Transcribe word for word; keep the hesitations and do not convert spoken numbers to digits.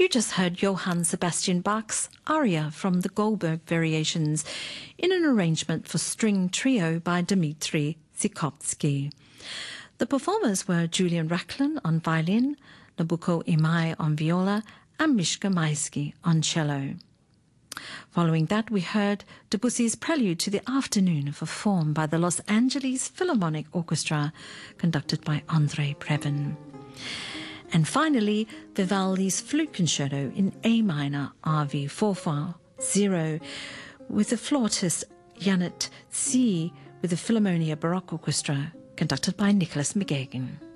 You just heard Johann Sebastian Bach's aria from the Goldberg Variations in an arrangement for string trio by Dmitri Tchaikovsky. The performers were Julian Rachlin on violin, Nobuko Imai on viola, and Mishka Maisky on cello. Following that, we heard Debussy's Prelude to the Afternoon, performed by the Los Angeles Philharmonic Orchestra, conducted by Andrei Previn. And finally, Vivaldi's Flute Concerto in A minor, R V four four zero, with the flautist Janet C. with the Philharmonia Baroque Orchestra, conducted by Nicholas McGagan.